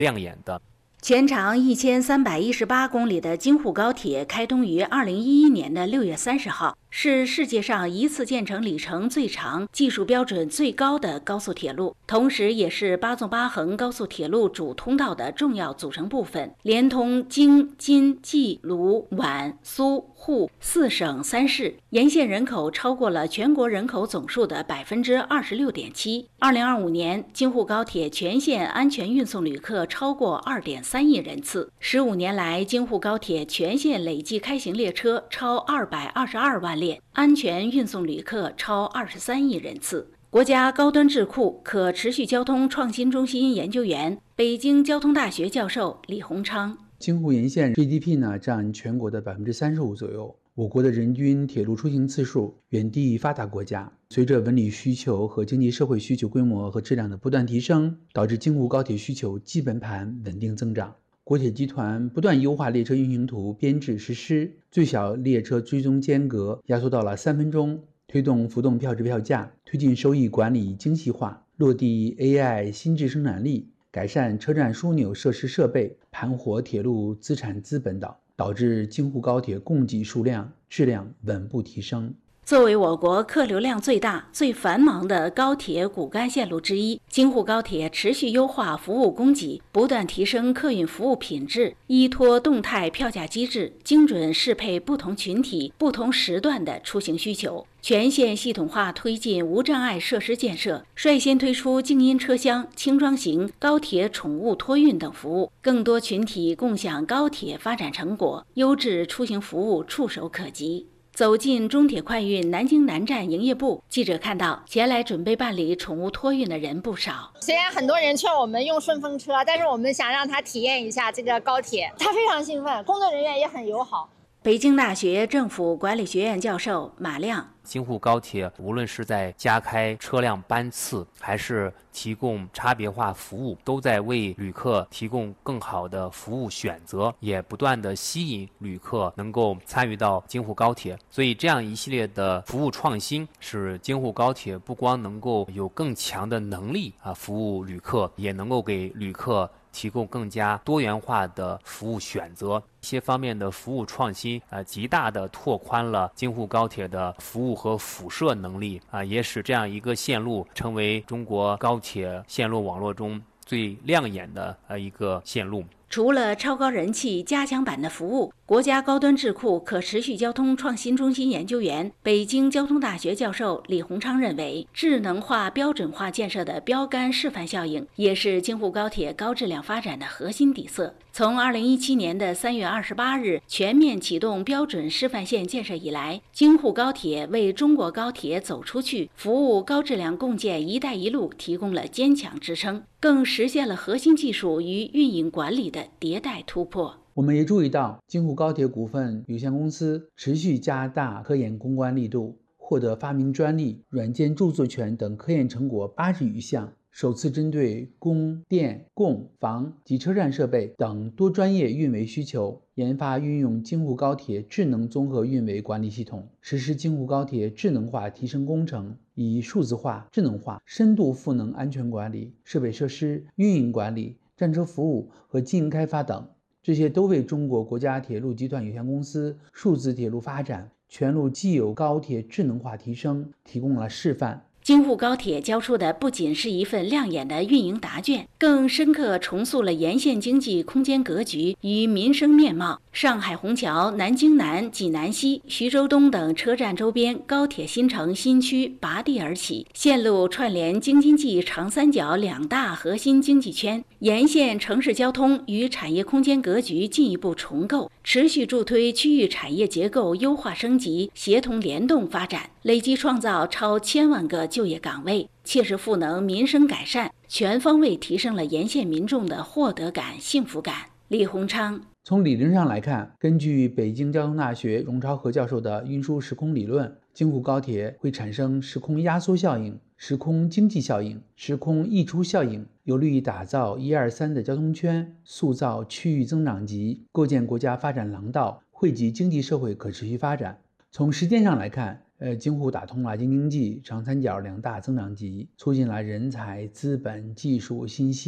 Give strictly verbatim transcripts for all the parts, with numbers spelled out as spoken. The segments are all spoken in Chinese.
亮眼的。 全长一千三百一十八公里的京沪高铁开通于二零一一年的六月三十号，是世界上一次建成里程最长、技术标准最高的高速铁路，同时也是八纵八横高速铁路主通道的重要组成部分，连通京、津、冀、鲁、皖、苏、沪四省三市，沿线人口超过了全国人口总数的百分之二十六点七。二零二五年，京沪高铁全线安全运送旅客超过二点三亿人次。十五年来，京沪高铁全线累计开行列车超二百二十二万列，安全运送旅客超二十三亿人次。国家高端智库可持续交通创新中心研究员、北京交通大学教授李洪昌： 京沪沿线 G D P 呢占全国的百分之三十五左右。我国的人均铁路出行次数远低于发达国家。随着文旅需求和经济社会需求规模和质量的不断提升，导致京沪高铁需求基本盘稳定增长。国铁集团不断优化列车运行图编制实施，最小列车追踪间隔压缩到了三分钟，推动浮动票值票价，推进收益管理精细化，落地 A I 新质生产力，改善车站枢纽设施设备，盘活铁路资产资本等，导致京沪高铁供给数量、质量稳步提升。 作为我国客流量最大、最繁忙的高铁骨干线路之一，京沪高铁持续优化服务供给，不断提升客运服务品质，依托动态票价机制，精准适配不同群体、不同时段的出行需求，全线系统化推进无障碍设施建设，率先推出静音车厢、轻装型高铁宠物托运等服务，更多群体共享高铁发展成果，优质出行服务触手可及。走进中铁快运南京南站营业部，记者看到前来准备办理宠物托运的人不少。 虽然很多人劝我们用顺风车，但是我们想让他体验一下这个高铁，他非常兴奋，工作人员也很友好。 北京大学政府管理学院教授马亮： 京沪高铁无论是在加开车辆班次，还是提供差别化服务，都在为旅客提供更好的服务选择，也不断的吸引旅客能够参与到京沪高铁。所以这样一系列的服务创新，使京沪高铁不光能够有更强的能力啊服务旅客，也能够给旅客提供更加多元化的服务选择。一些方面的服务创新啊，极大的拓宽了京沪高铁的服务和辐射能力啊，也使这样一个线路成为中国高铁线路网络中最亮眼的呃一个线路。 除了超高人气加强版的服务，国家高端智库可持续交通创新中心研究员、北京交通大学教授李洪昌认为，智能化标准化建设的标杆示范效应也是京沪高铁高质量发展的核心底色。从二零一七年的三月二十八日全面启动标准示范线建设以来，京沪高铁为中国高铁走出去、服务高质量共建“一带一路”提供了坚强支撑，更实现了核心技术与运营管理的迭代突破。 我们也注意到，京沪高铁股份有限公司持续加大科研攻关力度，获得发明专利、软件著作权等科研成果八十余项，首次针对供电、供房及车站设备等多专业运维需求，研发运用京沪高铁智能综合运维管理系统，实施京沪高铁智能化提升工程，以数字化、智能化、深度赋能安全管理、设备设施运营管理、站车服务和经营开发等，这些都为中国国家铁路集团有限公司数字铁路发展、全路既有高铁智能化提升提供了示范。 京沪高铁交出的不仅是一份亮眼的运营答卷，更深刻重塑了沿线经济空间格局与民生面貌。上海虹桥、南京南、济南西、徐州东等车站周边高铁新城新区拔地而起，线路串联京津冀长三角两大核心经济圈，沿线城市交通与产业空间格局进一步重构，持续助推区域产业结构优化升级、协同联动发展，累计创造超千万个就业岗位，切实赋能民生改善，全方位提升了沿线民众的获得感、幸福感。李洪昌： 从理论上来看，根据北京交通大学荣朝和教授的运输时空理论，京沪高铁会产生时空压缩效应、时空经济效应、时空溢出效应，有利于打造一二三的交通圈，塑造区域增长极，构建国家发展廊道，惠及经济社会可持续发展。从时间上来看，呃，京沪打通了京津冀、长三角两大增长极，促进了人才、资本、技术、信息、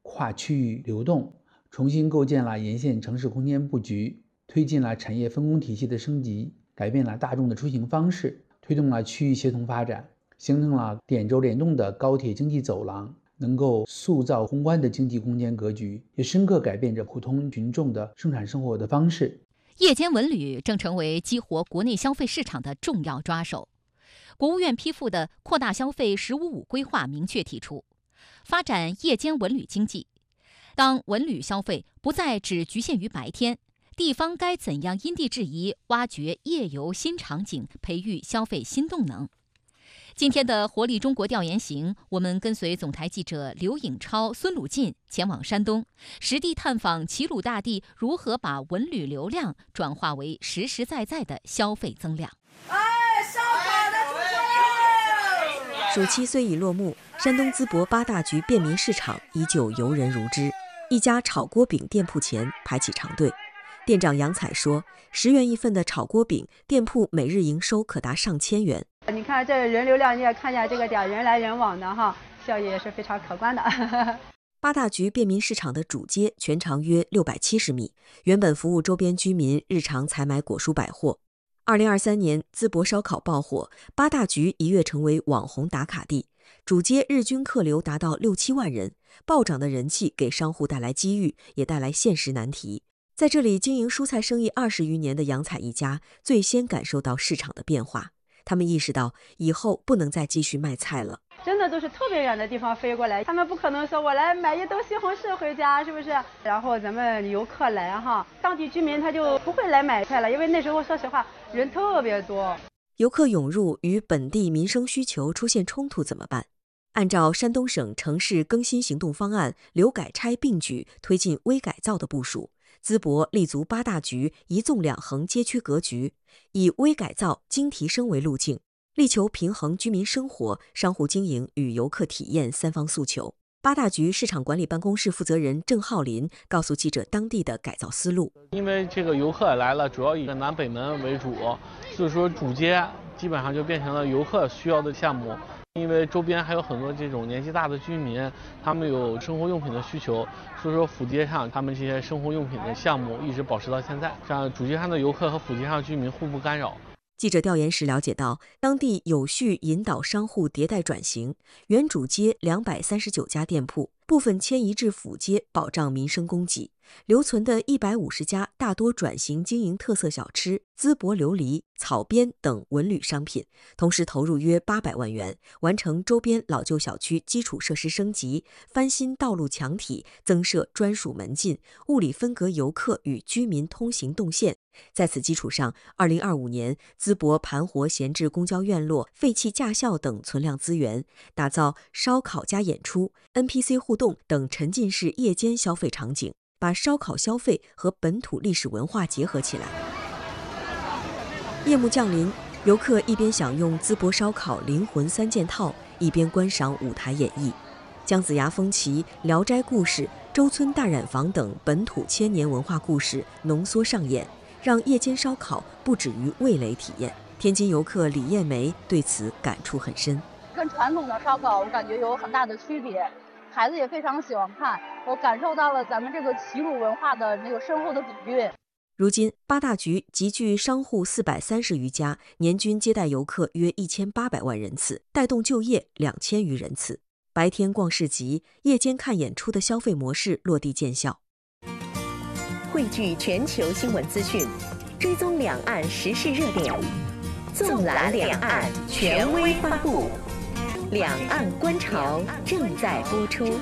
跨区域流动，重新构建了沿线城市空间布局，推进了产业分工体系的升级，改变了大众的出行方式，推动了区域协同发展，形成了点轴联动的高铁经济走廊，能够塑造宏观的经济空间格局，也深刻改变着普通群众的生产生活的方式。 夜间文旅正成为激活国内消费市场的重要抓手。国务院批复的扩大消费“十五五”规划明确提出，发展夜间文旅经济。当文旅消费不再只局限于白天，地方该怎样因地制宜，挖掘夜游新场景，培育消费新动能？今天的活力中国调研行，我们跟随总台记者刘颖超、孙鲁进前往山东，实地探访齐鲁大地如何把文旅流量转化为实实在在的消费增量。 哎，烧烤的出现！ 暑期虽已落幕，山东淄博八大局便民市场依旧游人如织。一家炒锅饼店铺前排起长队，店长杨彩说，十元一份的炒锅饼，店铺每日营收可达上千元。 你看这人流量，你也看见这个点人来人往的哈，效益也是非常可观的。 八大局便民市场的主街全长约六百七十米，原本服务周边居民日常采买果蔬百货。二零二三年，淄博烧烤爆火，八大局一跃成为网红打卡地，主街日均客流达到六七万人，暴涨的人气给商户带来机遇，也带来现实难题。在这里经营蔬菜生意二十余年的杨彩一家，最先感受到市场的变化。他们意识到以后不能再继续卖菜了， 真的都是特别远的地方飞过来，他们不可能说我来买一兜西红柿回家，是不是？然后咱们游客来哈，当地居民他就不会来买菜了，因为那时候说实话人特别多。 游客涌入与本地民生需求出现冲突怎么办？按照山东省城市更新行动方案，留改拆并举推进微改造的部署，淄博立足八大局一纵两横街区格局，以微改造、精提升为路径，力求平衡居民生活、商户经营与游客体验三方诉求。八大局市场管理办公室负责人郑浩林告诉记者当地的改造思路。 因为这个游客来了，主要以南北门为主，所以说主街基本上就变成了游客需要的项目。因为周边还有很多这种年纪大的居民，他们有生活用品的需求，所以说府街上他们这些生活用品的项目一直保持到现在，让主街上的游客和府街上的居民互不干扰。 记者调研时了解到，当地有序引导商户迭代转型，原主街两百三十九家店铺部分迁移至府街，保障民生供给。留存的一百五十家大多转型经营特色小吃、淄博琉璃、草编等文旅商品，同时投入约八百万元，完成周边老旧小区基础设施升级、翻新道路墙体、增设专属门禁、物理分隔游客与居民通行动线。在此基础上，二零二五年，淄博盘活闲置公交院落、废弃驾校等存量资源，打造烧烤加演出、N P C 互动等沉浸式夜间消费场景，把烧烤消费和本土历史文化结合起来。夜幕降临，游客一边享用淄博烧烤灵魂三件套，一边观赏舞台演绎。姜子牙风旗、聊斋故事、周村大染坊等本土千年文化故事浓缩上演，让夜间烧烤不止于味蕾体验。天津游客李艳梅对此感触很深。 跟传统的烧烤我感觉有很大的区别，孩子也非常喜欢看，我感受到了咱们这个齐鲁文化的那个深厚的底蕴。 如今八大局集聚商户四百三十余家，年均接待游客约一千八百万人次，带动就业两千余人次。白天逛市集，夜间看演出的消费模式落地见效。 汇聚全球新闻资讯，追踪两岸时事热点，纵览两岸权威发布。两岸观潮正在播出。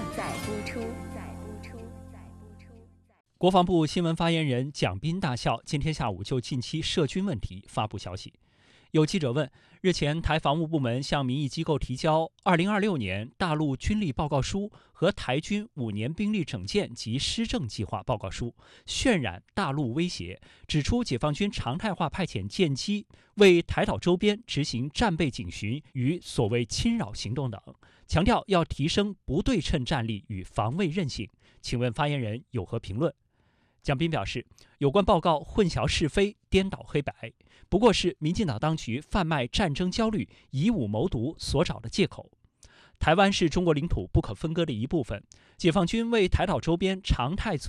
国防部新闻发言人蒋斌大校今天下午就近期涉军问题发布消息。有记者问，日前台防务部门向民意机构提交二零二六年大陆军力报告书和台军五年兵力整建及施政计划报告书，渲染大陆威胁，指出解放军常态化派遣舰机为台岛周边执行战备警巡与所谓侵扰行动等，强调要提升不对称战力与防卫韧性。请问发言人有何评论？蒋斌表示，有关报告混淆是非、颠倒黑白，不过是民进党当局贩卖战争焦虑、以武谋独所找的借口。 台湾是中国领土不可分割的一部分，解放军为台岛周边常态组